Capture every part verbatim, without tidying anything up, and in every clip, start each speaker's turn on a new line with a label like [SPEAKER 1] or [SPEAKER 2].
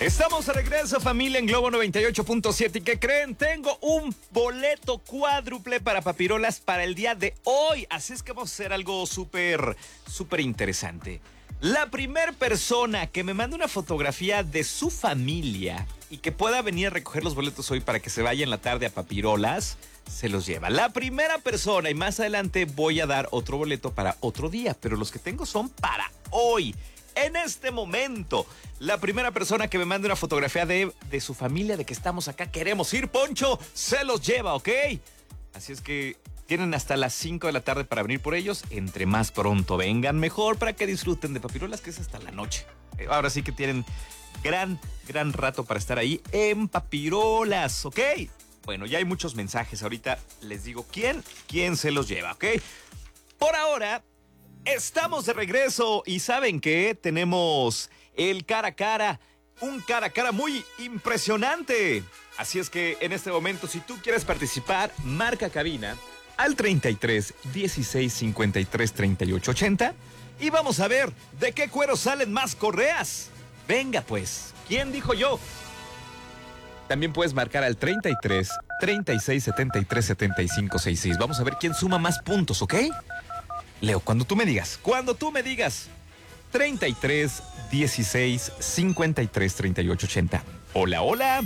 [SPEAKER 1] Estamos de regreso, familia, en Globo noventa y ocho punto siete. ¿Y qué creen? Tengo un boleto cuádruple para Papirolas para el día de hoy. Así es que vamos a hacer algo súper, súper interesante. La primer persona que me mande una fotografía de su familia y que pueda venir a recoger los boletos hoy para que se vaya en la tarde a Papirolas, se los lleva. La primera persona, y más adelante voy a dar otro boleto para otro día, pero los que tengo son para hoy. En este momento, la primera persona que me mande una fotografía de, de su familia, de que estamos acá, queremos ir, Poncho, se los lleva, ¿ok? Así es que tienen hasta las cinco de la tarde para venir por ellos. Entre más pronto vengan, mejor, para que disfruten de Papirolas, que es hasta la noche. Ahora sí que tienen gran, gran rato para estar ahí en Papirolas, ¿ok? Bueno, ya hay muchos mensajes. Ahorita les digo quién, quién se los lleva, ¿ok? Por ahora, estamos de regreso y ¿saben qué? Tenemos el cara a cara, un cara a cara muy impresionante. Así es que en este momento, si tú quieres participar, marca cabina al treinta y tres, dieciséis, cincuenta y tres, treinta y ocho, ochenta y vamos a ver de qué cuero salen más correas. Venga pues, ¿quién dijo yo? También puedes marcar al treinta y tres, treinta y seis, setenta y tres, setenta y cinco, sesenta y seis. Vamos a ver quién suma más puntos, ¿ok? Leo, cuando tú me digas, cuando tú me digas, treinta y tres, dieciséis, cincuenta y tres, treinta y ocho, ochenta. Hola, hola.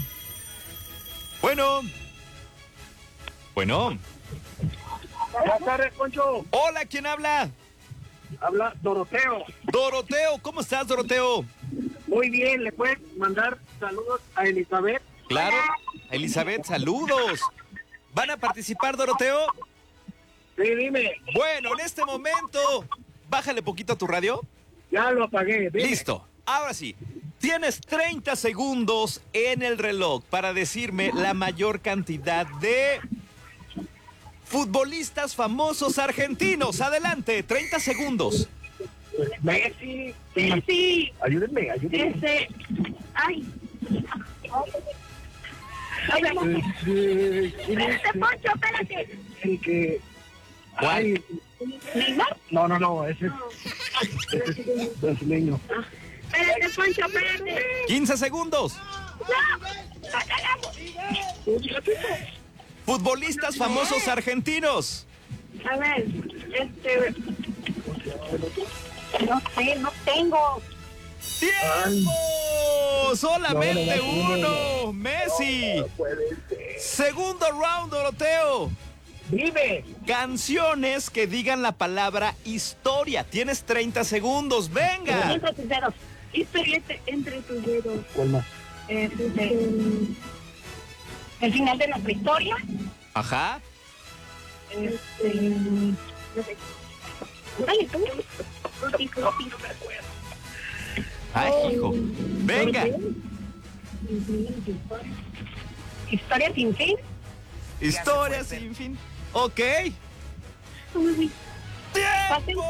[SPEAKER 1] Bueno. Bueno.
[SPEAKER 2] Buenas tardes, Poncho.
[SPEAKER 1] Hola, ¿quién habla?
[SPEAKER 2] Habla Doroteo.
[SPEAKER 1] Doroteo, ¿cómo estás, Doroteo?
[SPEAKER 2] Muy bien, ¿le puedes mandar saludos a Elizabeth?
[SPEAKER 1] Claro, Elizabeth, saludos. ¿Van a participar, Doroteo?
[SPEAKER 2] Sí, dime.
[SPEAKER 1] Bueno, en este momento, bájale poquito a tu radio.
[SPEAKER 2] Ya lo apagué. Dime.
[SPEAKER 1] Listo. Ahora sí, tienes treinta segundos en el reloj para decirme la mayor cantidad de futbolistas famosos argentinos. Adelante, treinta segundos.
[SPEAKER 2] Messi.
[SPEAKER 3] Messi.
[SPEAKER 2] Ayúdenme, ayúdenme.
[SPEAKER 3] Ese. Ay.
[SPEAKER 2] Eh,
[SPEAKER 3] Espérate, Poncho, espérate.
[SPEAKER 2] El que...
[SPEAKER 1] ¿Cuál?
[SPEAKER 2] Ay,
[SPEAKER 3] ¿Neymar?
[SPEAKER 2] no, no, no, ese es, ese es brasileño.
[SPEAKER 3] Espérate, Poncho, espérate.
[SPEAKER 1] quince segundos. Futbolistas famosos argentinos.
[SPEAKER 3] A ver, este... No sé, no tengo.
[SPEAKER 1] ¡Tiempo! Solamente
[SPEAKER 2] No, no, no, no,
[SPEAKER 1] uno. Messi.
[SPEAKER 2] No puede ser.
[SPEAKER 1] Segundo round, Doroteo.
[SPEAKER 2] Dime.
[SPEAKER 1] Canciones que digan la palabra historia. Tienes treinta segundos. Venga.
[SPEAKER 3] Entre tus dedos. Historia entre, entre tus dedos.
[SPEAKER 2] ¿Cuál más?
[SPEAKER 3] Este, el final de nuestra historia.
[SPEAKER 1] Ajá.
[SPEAKER 3] Este, no sé. Dale tú.
[SPEAKER 1] Ay, hijo. Venga.
[SPEAKER 3] Historia sin fin.
[SPEAKER 1] Historia sin fin. Ok. ¡Tiempo!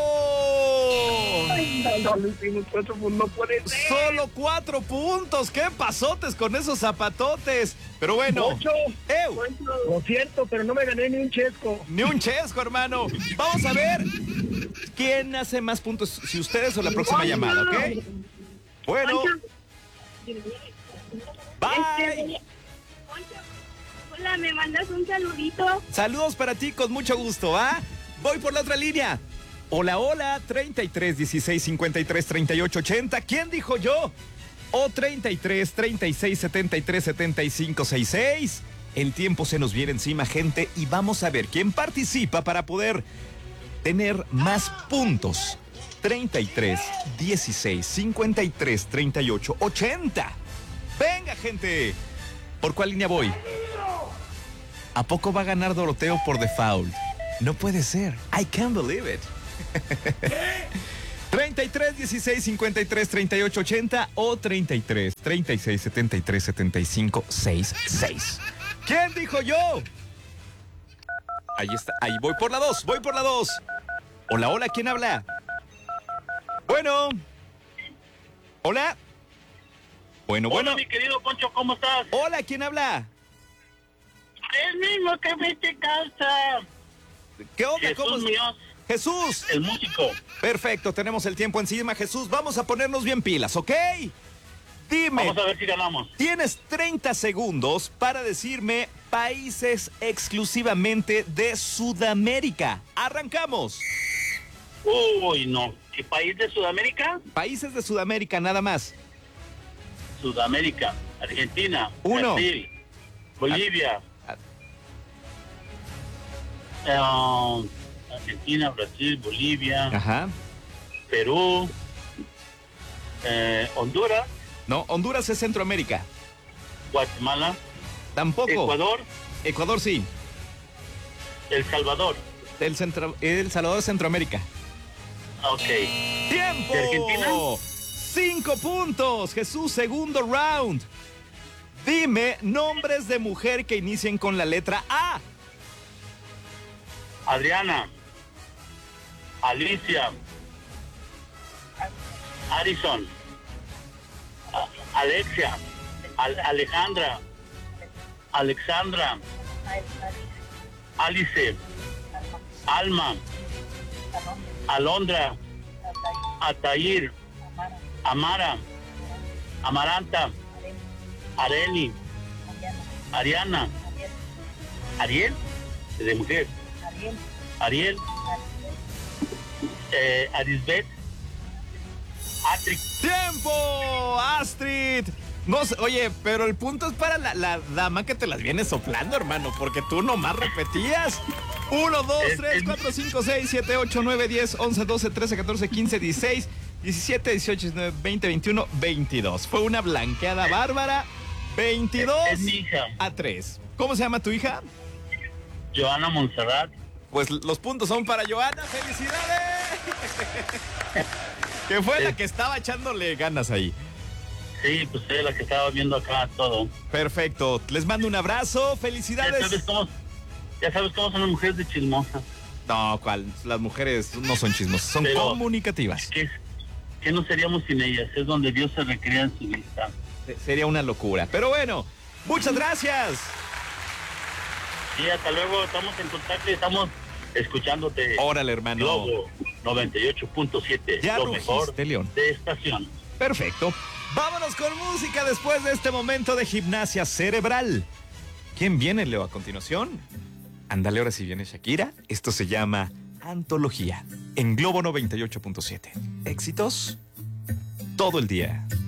[SPEAKER 2] No, no hicimos cuatro, pues no puede ser.
[SPEAKER 1] Solo cuatro puntos. ¿Qué pasotes con esos zapatotes? Pero bueno.
[SPEAKER 2] Ocho.
[SPEAKER 1] ¡Ew!
[SPEAKER 2] Lo siento, pero no me gané ni un chesco.
[SPEAKER 1] Ni un chesco, hermano. Vamos a ver quién hace más puntos, si ustedes o la próxima llamada, ¿ok? Bueno. Bye.
[SPEAKER 3] Hola, ¿me mandas un saludito?
[SPEAKER 1] Saludos para ti con mucho gusto, ¿va? Voy por la otra línea. Hola, hola, treinta y tres, dieciséis, cincuenta y tres, treinta y ocho, ochenta. ¿Quién dijo yo? O treinta y tres, treinta y seis, setenta y tres, setenta y cinco, sesenta y seis. El tiempo se nos viene encima, gente, y vamos a ver quién participa para poder tener más puntos. treinta y tres, dieciséis, cincuenta y tres, treinta y ocho, ochenta. Venga, gente. ¿Por cuál línea voy? ¿A poco va a ganar Doroteo por default? No puede ser. I can't believe it. treinta y tres, dieciséis, cincuenta y tres, treinta y ocho, ochenta o treinta y tres, treinta y seis, setenta y tres, setenta y cinco, sesenta y seis. ¿Quién dijo yo? Ahí está. Ahí voy por la dos. Voy por la dos. Hola, hola. ¿Quién habla? Bueno. Hola. Bueno, bueno.
[SPEAKER 2] Hola, mi querido Poncho, ¿cómo estás?
[SPEAKER 1] Hola, ¿quién habla?
[SPEAKER 2] El mismo que me te casa.
[SPEAKER 1] ¿Qué onda?
[SPEAKER 2] Jesús
[SPEAKER 1] ¿Cómo?
[SPEAKER 2] Muñoz,
[SPEAKER 1] Jesús.
[SPEAKER 2] el músico.
[SPEAKER 1] Perfecto, tenemos el tiempo encima, Jesús. Vamos a ponernos bien pilas, ¿ok? Dime,
[SPEAKER 4] Vamos a ver si ganamos.
[SPEAKER 1] tienes treinta segundos para decirme países exclusivamente de Sudamérica. Arrancamos.
[SPEAKER 4] Uy, no. ¿Qué país de Sudamérica?
[SPEAKER 1] Países de Sudamérica, nada más.
[SPEAKER 4] Sudamérica, Argentina,
[SPEAKER 1] Uno.
[SPEAKER 4] Brasil, Bolivia.
[SPEAKER 1] Ah.
[SPEAKER 4] Eh, Argentina, Brasil, Bolivia,
[SPEAKER 1] Ajá.
[SPEAKER 4] Perú, eh, Honduras,
[SPEAKER 1] No, Honduras es Centroamérica.
[SPEAKER 4] Guatemala,
[SPEAKER 1] Tampoco.
[SPEAKER 4] Ecuador,
[SPEAKER 1] Ecuador sí.
[SPEAKER 4] El Salvador.
[SPEAKER 1] El, centro, el Salvador es Centroamérica.
[SPEAKER 4] Ok.
[SPEAKER 1] ¡Tiempo!
[SPEAKER 4] ¿De Argentina?
[SPEAKER 1] Cinco puntos. Jesús, segundo round. Dime nombres de mujer que inicien con la letra A.
[SPEAKER 4] Adriana, Alicia, Alison, A- Alexia, Al- Alejandra, Alexandra, Alice, Alma, Alondra, Atair, Amara, Amaranta, Areli, Ariana, Ariel, de mujer, Ariel, eh, Arisbet, Atrix.
[SPEAKER 1] ¡Tiempo! ¡Astrid! No sé, oye, pero el punto es para la, la dama que te las viene soplando, hermano, porque tú nomás repetías. uno, dos,
[SPEAKER 4] Es-
[SPEAKER 1] tres,
[SPEAKER 4] es-
[SPEAKER 1] cuatro, cinco, seis, siete, ocho, nueve, diez, once, doce, trece, catorce, quince, dieciséis, diecisiete, dieciocho, diecinueve, veinte, veintiuno, veintidós. Fue una blanqueada bárbara. veintidós
[SPEAKER 4] Es mi hija,
[SPEAKER 1] a tres. ¿Cómo se llama tu hija?
[SPEAKER 4] Joana Montserrat.
[SPEAKER 1] Pues los puntos son para Joana. ¡Felicidades! Que fue la que estaba echándole ganas ahí.
[SPEAKER 4] Sí, pues es la que estaba viendo acá todo.
[SPEAKER 1] Perfecto. Les mando un abrazo.
[SPEAKER 4] Ya
[SPEAKER 1] Felicidades.
[SPEAKER 4] sabes cómo, ya sabes cómo son las mujeres de chismosas.
[SPEAKER 1] No, ¿cuál? Las mujeres no son chismosas, son
[SPEAKER 4] Pero-
[SPEAKER 1] comunicativas.
[SPEAKER 4] ¿Qué, qué no seríamos sin ellas? Es donde Dios se recrea en su vista.
[SPEAKER 1] Se- Sería una locura. Pero bueno, muchas gracias.
[SPEAKER 4] Y hasta luego, estamos en contacto y estamos escuchándote.
[SPEAKER 1] Órale, hermano.
[SPEAKER 4] Globo noventa y ocho punto siete,
[SPEAKER 1] Ya
[SPEAKER 4] lo
[SPEAKER 1] rugiste,
[SPEAKER 4] mejor
[SPEAKER 1] León.
[SPEAKER 4] de estación.
[SPEAKER 1] Perfecto. Vámonos con música después de este momento de gimnasia cerebral. ¿Quién viene, Leo, a continuación? Ándale, ahora sí viene Shakira. Esto se llama Antología en Globo noventa y ocho punto siete. Éxitos todo el día.